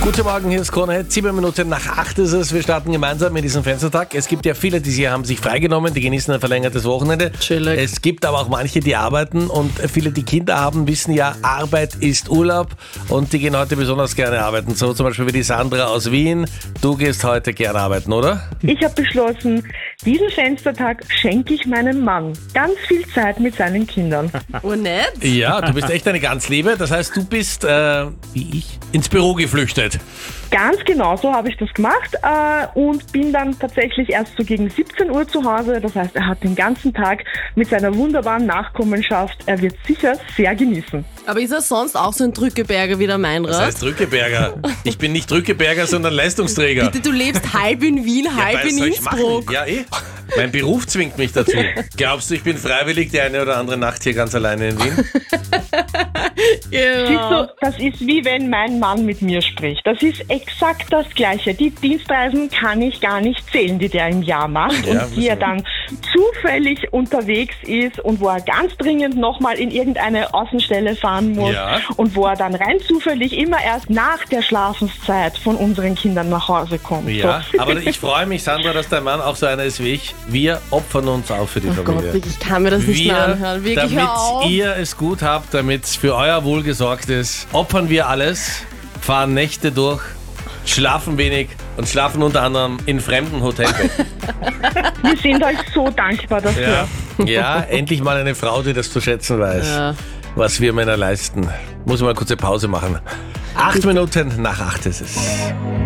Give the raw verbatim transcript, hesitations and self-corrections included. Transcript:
Guten Morgen, hier ist Krone. Sieben Minuten nach acht ist es. Wir starten gemeinsam mit diesem Fenstertag. Es gibt ja viele, die sie haben sich freigenommen, die genießen ein verlängertes Wochenende. Chillig. Es gibt aber auch manche, die arbeiten, und viele, die Kinder haben, wissen ja, Arbeit ist Urlaub, und die gehen heute besonders gerne arbeiten. So zum Beispiel wie die Sandra aus Wien. Du gehst heute gerne arbeiten, oder? Ich habe beschlossen, diesen Fenstertag schenke ich meinem Mann. Ganz viel Zeit mit seinen Kindern. Oh, nett. Ja, du bist echt eine Ganzliebe. Das heißt, du bist, äh, wie ich, ins Büro geflüchtet. Ganz genau so habe ich das gemacht äh, und bin dann tatsächlich erst so gegen siebzehn Uhr zu Hause. Das heißt, er hat den ganzen Tag mit seiner wunderbaren Nachkommenschaft. Er wird sicher sehr genießen. Aber ist er sonst auch so ein Drückeberger wie der Meinrad? Das heißt Drückeberger. Ich bin nicht Drückeberger, sondern Leistungsträger. Bitte, du lebst halb in Wien, halb was in soll ich Innsbruck. machen? Ja, eh. Mein Beruf zwingt mich dazu. Glaubst du, ich bin freiwillig die eine oder andere Nacht hier ganz alleine in Wien? Siehst Genau. du, das ist wie wenn mein Mann mit mir spricht. Das ist exakt das Gleiche. Die Dienstreisen kann ich gar nicht zählen, die der im Jahr macht, Ja, und die er dann zufällig unterwegs ist und wo er ganz dringend nochmal in irgendeine Außenstelle fahren muss, Ja. und wo er dann rein zufällig immer erst nach der Schlafenszeit von unseren Kindern nach Hause kommt. Ja, So. aber ich freue mich, Sandra, dass dein Mann auch so einer ist wie ich. Wir opfern uns auch für die Oh Familie. Gott, wirklich, ich kann mir das nicht mehr Wir, anhören. Wirklich, hör auf. damit ihr es gut habt, damit für euer Wohl gesorgt ist, opfern wir alles, fahren Nächte durch, schlafen wenig und schlafen unter anderem in fremden Hotelbetten. Wir sind euch so dankbar dafür. Ja, ja, endlich mal eine Frau, die das zu schätzen weiß, Ja. was wir Männer leisten. Muss mal eine kurze Pause machen. Acht Minuten nach acht ist es.